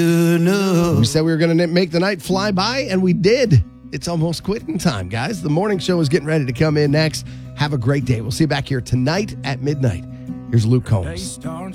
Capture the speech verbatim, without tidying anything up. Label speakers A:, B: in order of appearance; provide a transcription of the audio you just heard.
A: We said we were going to make the night fly by, and we did. It's almost quitting time, guys. The morning show is getting ready to come in next. Have a great day. We'll see you back here tonight at midnight. Here's Luke Combs.